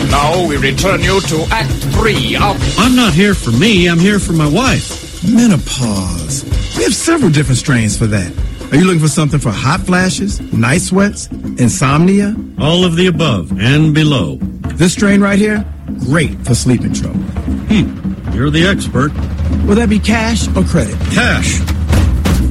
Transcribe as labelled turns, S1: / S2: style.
S1: Now we return you to Act 3 of...
S2: I'm not here for me, I'm here for my wife.
S3: Menopause. We have several different strains for that. Are you looking for something for hot flashes, night sweats, insomnia?
S2: All of the above and below.
S3: This strain right here, great for sleeping trouble.
S2: You're the expert.
S3: Will that be cash or credit?
S2: Cash.